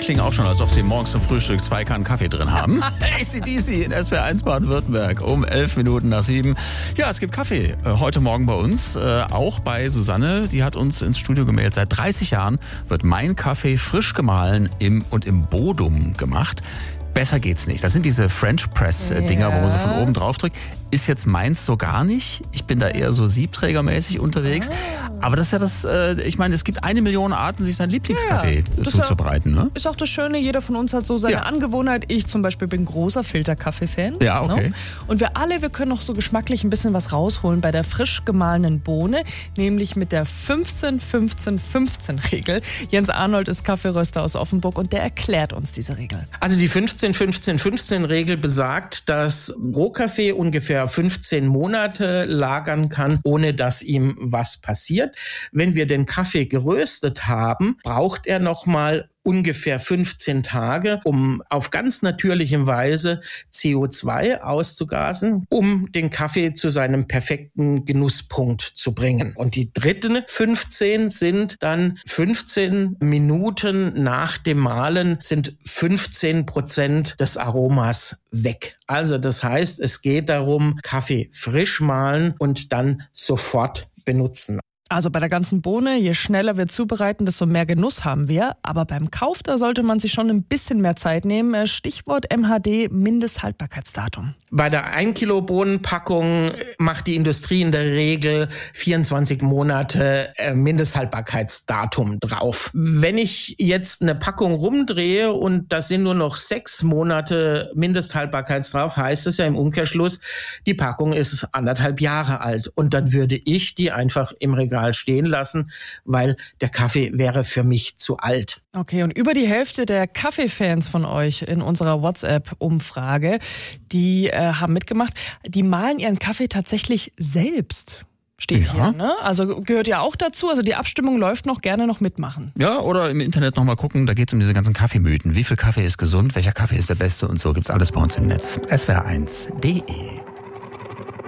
klingen auch schon, als ob sie morgens zum Frühstück 2 Kannen Kaffee drin haben. AC/DC in SWR1 Baden-Württemberg um 7:11. Ja, es gibt Kaffee heute Morgen bei uns, auch bei Susanne. Die hat uns ins Studio gemeldet. Seit 30 Jahren wird mein Kaffee frisch gemahlen im Bodum gemacht. Besser geht's nicht. Das sind diese French Press-Dinger, wo man so von oben drauf drückt. Ist jetzt meins so gar nicht. Ich bin da eher so siebträgermäßig unterwegs. Aber das ist ja das, ich meine, es gibt 1 Million Arten, sich seinen Lieblingskaffee zuzubereiten. Ne? Ist auch das Schöne, jeder von uns hat so seine Angewohnheit. Ich zum Beispiel bin großer Filterkaffee-Fan. Ja, okay. Ne? Und wir können noch so geschmacklich ein bisschen was rausholen bei der frisch gemahlenen Bohne, nämlich mit der 15-15-15-Regel. Jens Arnold ist Kaffeeröster aus Offenburg und der erklärt uns diese Regel. Also die 15-15-15-Regel besagt, dass Rohkaffee ungefähr 15 Monate lagern kann, ohne dass ihm was passiert. Wenn wir den Kaffee geröstet haben, braucht er nochmal ungefähr 15 Tage, um auf ganz natürliche Weise CO2 auszugasen, um den Kaffee zu seinem perfekten Genusspunkt zu bringen. Und die dritten 15 sind dann 15 Minuten nach dem Mahlen sind 15% des Aromas weg. Also das heißt, es geht darum, Kaffee frisch mahlen und dann sofort benutzen. Also bei der ganzen Bohne, je schneller wir zubereiten, desto mehr Genuss haben wir. Aber beim Kauf, da sollte man sich schon ein bisschen mehr Zeit nehmen. Stichwort MHD, Mindesthaltbarkeitsdatum. Bei der 1 Kilo Bohnenpackung macht die Industrie in der Regel 24 Monate Mindesthaltbarkeitsdatum drauf. Wenn ich jetzt eine Packung rumdrehe und da sind nur noch 6 Monate Mindesthaltbarkeit drauf, heißt es ja im Umkehrschluss, die Packung ist 1,5 Jahre alt. Und dann würde ich die einfach im Regal stehen lassen, weil der Kaffee wäre für mich zu alt. Okay, und über die Hälfte der Kaffeefans von euch in unserer WhatsApp-Umfrage, die haben mitgemacht, die mahlen ihren Kaffee tatsächlich selbst. Steht hier, ne? Also gehört ja auch dazu. Also die Abstimmung läuft noch, gerne noch mitmachen. Ja, oder im Internet nochmal gucken, da geht es um diese ganzen Kaffeemythen. Wie viel Kaffee ist gesund, welcher Kaffee ist der beste und so gibt's alles bei uns im Netz. SWR1.de